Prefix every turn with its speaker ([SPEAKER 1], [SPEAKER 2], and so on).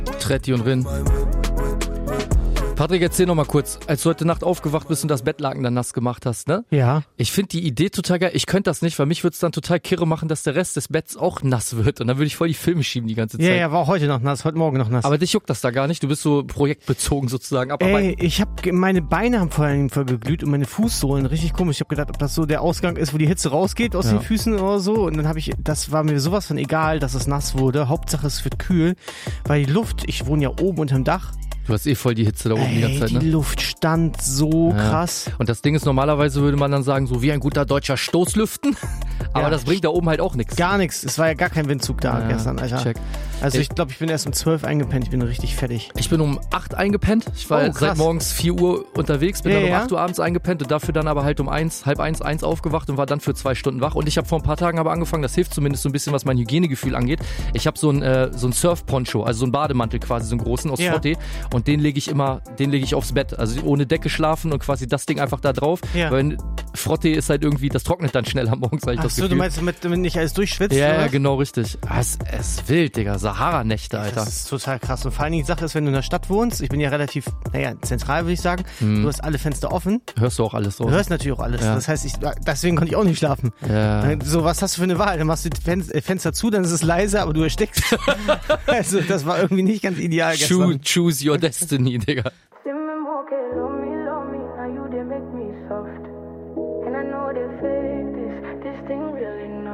[SPEAKER 1] Tretti und Rin. Patrick, erzähl noch mal kurz, als du heute Nacht aufgewacht bist und das Bettlaken dann nass gemacht hast, ne?
[SPEAKER 2] Ja.
[SPEAKER 1] Ich finde die Idee total geil. Ich könnte das nicht, weil mich würde es dann total kirre machen, dass der Rest des Betts auch nass wird. Und dann würde ich voll die Filme schieben die ganze Zeit.
[SPEAKER 2] Ja, war auch heute noch nass, heute Morgen noch nass.
[SPEAKER 1] Aber dich juckt das da gar nicht. Du bist so projektbezogen sozusagen.
[SPEAKER 2] Meine Beine haben vor allem voll geglüht und meine Fußsohlen richtig komisch. Ich habe gedacht, ob das so der Ausgang ist, wo die Hitze rausgeht aus den Füßen oder so. Und dann das war mir sowas von egal, dass es nass wurde. Hauptsache es wird kühl, weil die Luft, ich wohne ja oben unterm Dach.
[SPEAKER 1] Du hast voll die Hitze da oben die ganze Zeit, ne?
[SPEAKER 2] Die Luft stand so krass.
[SPEAKER 1] Und das Ding ist, normalerweise würde man dann sagen, so wie ein guter deutscher Stoßlüften. Aber das bringt da oben halt auch nichts.
[SPEAKER 2] Gar nichts. Es war ja gar kein Windzug da gestern, Alter.
[SPEAKER 1] Check.
[SPEAKER 2] Also ich glaube, ich bin erst um 12 eingepennt. Ich bin richtig fertig.
[SPEAKER 1] Ich bin um 8 eingepennt. Ich war seit morgens 4 Uhr unterwegs, bin dann um 8 Uhr abends eingepennt und dafür dann aber halt um 1, halb 1 aufgewacht und war dann für 2 Stunden wach. Und ich habe vor ein paar Tagen aber angefangen, das hilft zumindest so ein bisschen, was mein Hygienegefühl angeht. Ich habe so ein Surf-Poncho, also so einen Bademantel quasi, so einen großen aus Frottee. Und den lege ich aufs Bett. Also ohne Decke schlafen und quasi das Ding einfach da drauf. Ja. Weil Frottee ist halt irgendwie, das trocknet dann schneller morgens, habe ich das Gefühl.
[SPEAKER 2] Du meinst, damit nicht alles durchschwitzt?
[SPEAKER 1] Ja, genau, richtig. Es ist wild, Digga. Sahara-Nächte, Alter.
[SPEAKER 2] Das ist total krass. Und vor allen Dingen die Sache ist, wenn du in der Stadt wohnst, ich bin ja relativ, zentral, würde ich sagen, du hast alle Fenster offen.
[SPEAKER 1] Hörst du auch alles so?
[SPEAKER 2] Du hörst natürlich auch alles. Ja. Das heißt, deswegen konnte ich auch nicht schlafen.
[SPEAKER 1] Ja.
[SPEAKER 2] So, was hast du für eine Wahl? Dann machst du die Fenster zu, dann ist es leise, aber du erstickst. Also, das war irgendwie nicht ganz ideal gestern.
[SPEAKER 1] Choose your destiny, Digga.